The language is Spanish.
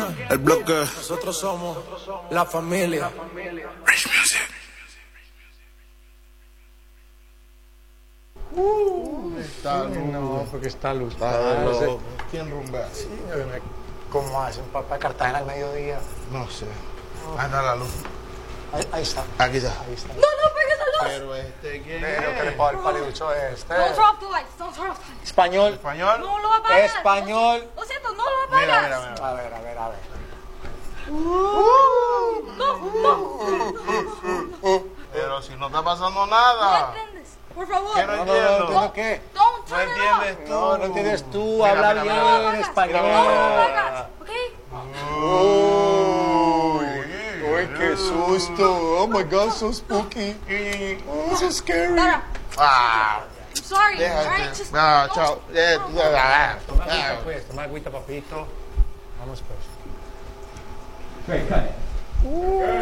El bloque. Nosotros somos la familia. Rich Music. Está luz. No, porque está luz. ¿Quién rumbea? Sí, ¿cómo hacen para Cartagena al mediodía? No sé. Anda la luz. Ahí está. Aquí está. Ahí está. No, no pegues la luz. Pero ¿quién Pero que le es? puedo dar el paliducho este. Don't turn off the lights. Don't turn off the lights. Español. ¿Español? No lo apagas. Español. Lo siento, no lo apagas. Mira. A ver. Pero si no está pasando No nada. entiendes. Por favor. ¿Qué no entiendo? ¿Entiendo qué? Don't No turn it entiendes off. tú. No entiendes tú. Mira, Habla mira, bien mira, No lo español. apagas. ¿Ok? Uy, qué susto. Oh my God, so spooky. Oh, so scary. Para. Ah, I'm sorry. déjate. Alright, just Ah, don't- chao. Toma agüita, pues. Toma agüita, papito. Vamos, pues. Great, cut it.